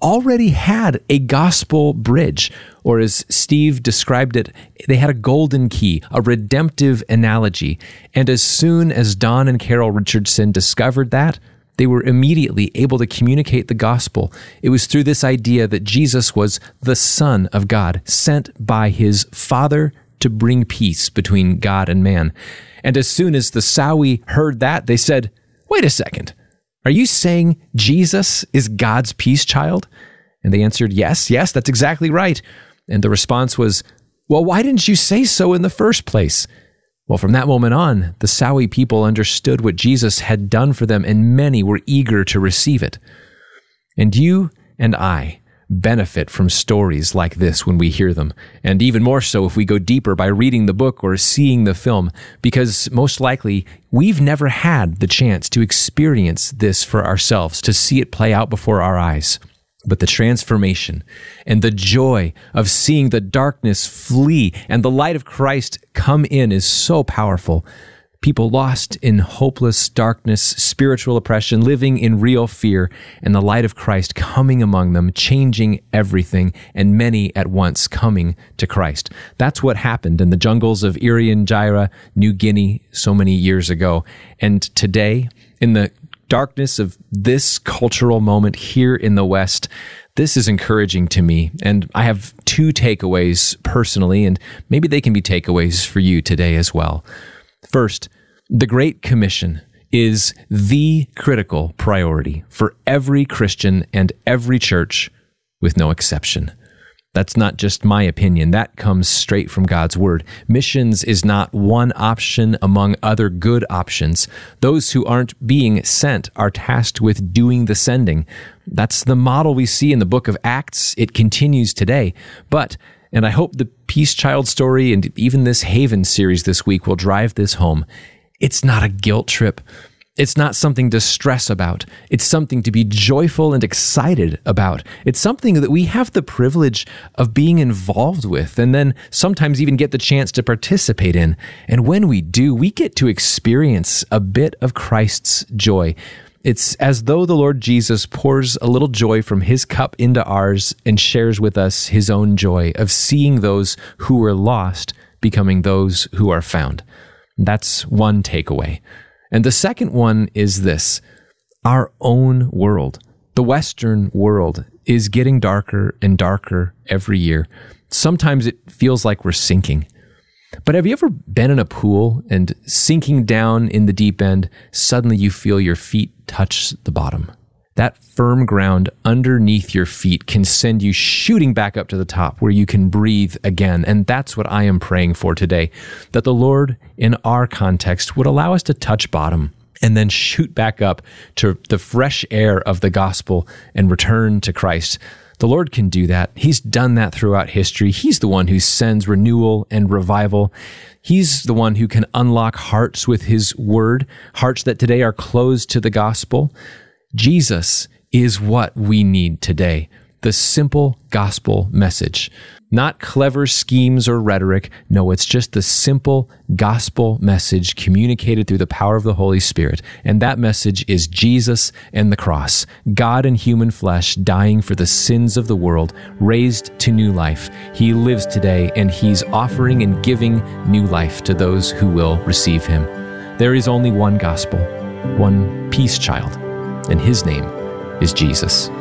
already had a gospel bridge, or as Steve described it, they had a golden key, a redemptive analogy. And as soon as Don and Carol Richardson discovered that, they were immediately able to communicate the gospel. It was through this idea that Jesus was the Son of God, sent by his Father to bring peace between God and man. And as soon as the Sawi heard that, they said, "Wait a second. Are you saying Jesus is God's peace child?" And they answered, yes, that's exactly right. And the response was, "Well, why didn't you say so in the first place?" Well, from that moment on, the Sawi people understood what Jesus had done for them, and many were eager to receive it. And you and I benefit from stories like this when we hear them, and even more so if we go deeper by reading the book or seeing the film, because most likely we've never had the chance to experience this for ourselves, to see it play out before our eyes. But the transformation and the joy of seeing the darkness flee and the light of Christ come in is so powerful. People lost in hopeless darkness, spiritual oppression, living in real fear, and the light of Christ coming among them, changing everything, and many at once coming to Christ. That's what happened in the jungles of Irian Jaya, New Guinea, so many years ago. And today, in the darkness of this cultural moment here in the West, this is encouraging to me. And I have two takeaways personally, and maybe they can be takeaways for you today as well. First, the Great Commission is the critical priority for every Christian and every church, with no exception. That's not just my opinion. That comes straight from God's word. Missions is not one option among other good options. Those who aren't being sent are tasked with doing the sending. That's the model we see in the book of Acts. It continues today. But, and I hope the Peace Child story and even this Haven series this week will drive this home, it's not a guilt trip. It's not something to stress about. It's something to be joyful and excited about. It's something that we have the privilege of being involved with, and then sometimes even get the chance to participate in. And when we do, we get to experience a bit of Christ's joy. It's as though the Lord Jesus pours a little joy from his cup into ours and shares with us his own joy of seeing those who were lost becoming those who are found. That's one takeaway. And the second one is this: our own world, the Western world, is getting darker and darker every year. Sometimes it feels like we're sinking. But have you ever been in a pool and sinking down in the deep end, suddenly you feel your feet touch the bottom? That firm ground underneath your feet can send you shooting back up to the top where you can breathe again. And that's what I am praying for today, that the Lord in our context would allow us to touch bottom and then shoot back up to the fresh air of the gospel and return to Christ. The Lord can do that. He's done that throughout history. He's the one who sends renewal and revival. He's the one who can unlock hearts with his word, hearts that today are closed to the gospel. Jesus is what we need today, the simple gospel message. Not clever schemes or rhetoric. No, it's just the simple gospel message communicated through the power of the Holy Spirit. And that message is Jesus and the cross, God in human flesh, dying for the sins of the world, raised to new life. He lives today, and he's offering and giving new life to those who will receive him. There is only one gospel, one peace child, and his name is Jesus.